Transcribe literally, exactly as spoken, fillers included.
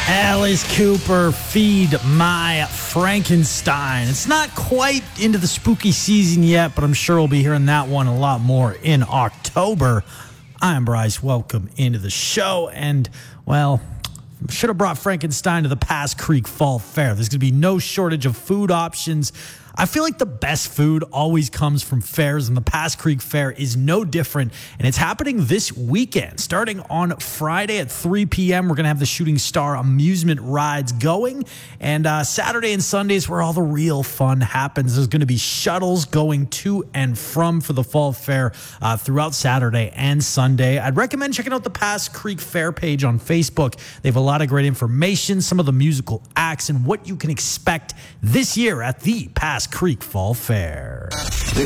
Alice Cooper, Feed My Frankenstein. It's not quite into the spooky season yet, but I'm sure we'll be hearing that one a lot more in October. I'm Bryce. Welcome into the show. And, well, should have brought Frankenstein to the Pass Creek Fall Fair. There's going to be no shortage of food options. I feel like the best food always comes from fairs, and the Pass Creek Fair is no different, and it's happening this weekend. Starting on Friday at three p.m., we're going to have the Shooting Star amusement rides going, and uh, Saturday and Sunday is where all the real fun happens. There's going to be shuttles going to and from for the Fall Fair uh, throughout Saturday and Sunday. I'd recommend checking out the Pass Creek Fair page on Facebook. They have a lot of great information, some of the musical acts, and what you can expect this year at the Pass Creek Fall Fair.